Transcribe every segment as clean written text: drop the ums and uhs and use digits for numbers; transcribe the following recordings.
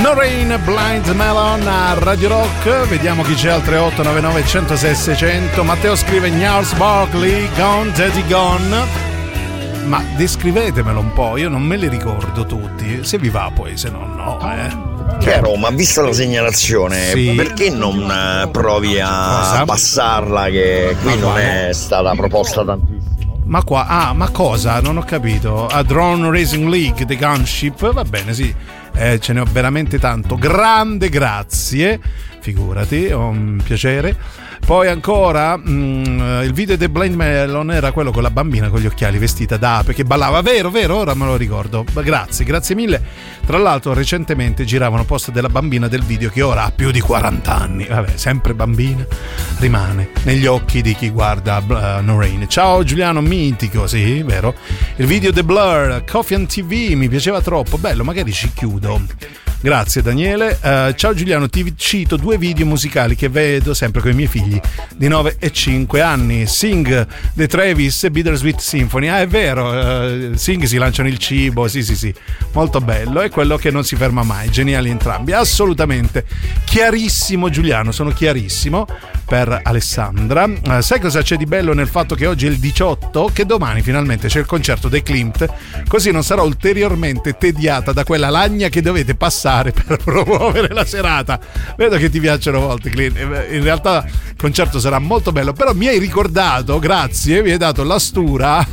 Noreen, Blind Melon a Radio Rock. Vediamo chi c'è al 3899 106 600. Matteo scrive Gnarls Barkley, Gone Daddy Gone. Ma descrivetemelo un po', io non me li ricordo tutti. Se vi va poi, se no. Chiaro, ma vista la segnalazione, sì. Perché non provi a passarla, che qui non è stata proposta tantissimo? Ma qua, ma cosa? Non ho capito. A Drone Racing League, The Gunship, va bene, sì. Ce ne ho veramente tanto. Grande grazie, figurati, è un piacere. Poi ancora il video di Blind Melon era quello con la bambina con gli occhiali vestita da ape che ballava, vero, ora me lo ricordo. Grazie mille. Tra l'altro recentemente giravano post della bambina del video che ora ha più di 40 anni. Vabbè, sempre bambina, rimane negli occhi di chi guarda Noreen. Ciao Giuliano, mitico, sì, vero. Il video The Blur, Coffee and TV, mi piaceva troppo, bello, magari ci chiudo. Grazie Daniele. Ciao Giuliano, ti cito 2 video musicali che vedo sempre con i miei figli di 9 e 5 anni. Sing, The Travis e Bittersweet Symphony. È vero, Sing si lanciano il cibo, sì, molto bello, è quello che non si ferma mai, geniali entrambi, assolutamente. Chiarissimo Giuliano, sono chiarissimo per Alessandra. Sai cosa c'è di bello nel fatto che oggi è il 18, che domani finalmente c'è il concerto dei Klimt, così non sarò ulteriormente tediata da quella lagna che dovete passare per promuovere la serata. Vedo che ti piacciono molto, Klimt. In realtà il concerto sarà molto bello, però mi hai ricordato, grazie, mi hai dato la stura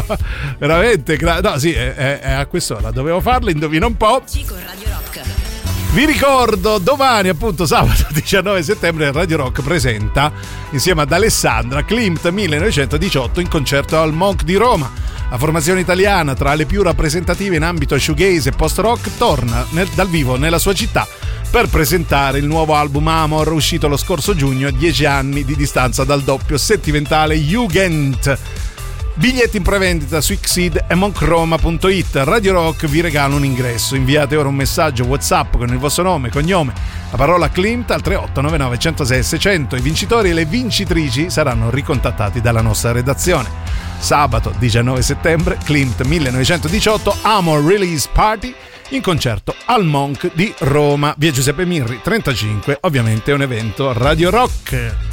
veramente no, sì, è a quest'ora dovevo farlo, indovina un po'. Con Radio Rock. Vi ricordo, domani appunto sabato 19 settembre Radio Rock presenta insieme ad Alessandra Klimt 1918 in concerto al Monk di Roma. La formazione italiana tra le più rappresentative in ambito shoegaze e post-rock torna dal vivo nella sua città per presentare il nuovo album Amor, uscito lo scorso giugno a 10 anni di distanza dal doppio sentimentale Jugend. Biglietti in prevendita su Xseed e monkroma.it. Radio Rock vi regala un ingresso. Inviate ora un messaggio WhatsApp con il vostro nome, cognome, la parola Klimt al 3899 106 600. I vincitori e le vincitrici saranno ricontattati dalla nostra redazione. Sabato 19 settembre, Klimt 1918 Amor Release Party in concerto al Monk di Roma. Via Giuseppe Mirri 35, ovviamente è un evento Radio Rock.